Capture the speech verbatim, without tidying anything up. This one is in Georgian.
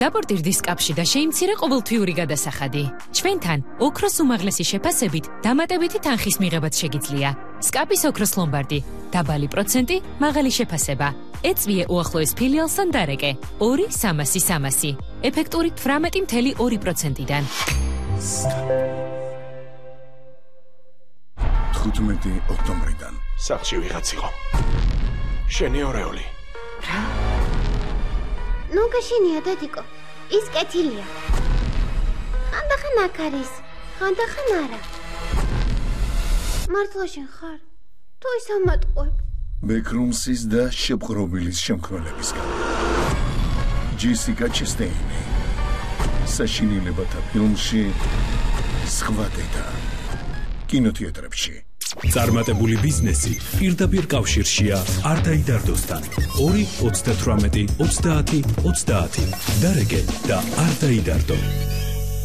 დაპორტირდი სკაფში და შეიმცირე ყოველთვიური გადასახადი. ჩვენთან ოქროს უმაღლესი შეფასებით დამატებითი თანხის მიღებაც შეგიძლია. სკაფის ოქროს ლომბარდი, დაბალი პროცენტი, მაღალი შეფასება. ეწვიე უახლოეს ფილიალსთან დარეკე. ორი სამასი სამასი. ეფექტური თვრამეტი მცდე ორი პროცენტიდან. თხუთმეტი ოქტომბრიდან. სახლში ვიღაც იყო. შენი ორეული. ნუ გაშენია დადიკო, ის კეთილია. ხანდახან აქ არის, ხანდახან არა. მართლა შენ ხარ? თუ ის ამატყუებ? ბეკრუმსის და შეპყრობილის შემქმნელებისგან. ჯესიკა ჩესტეინი. საშინელებათა ფილმში სხვა დედა. კინოთეატრებში. წარმატებული ბიზნესი პირდაპირ კავშირშია არტაიდარდოსთან. ორი ოცდათვრამეტი ოცდაათი ოცდაათი. დარეკე და არტაიდარდო.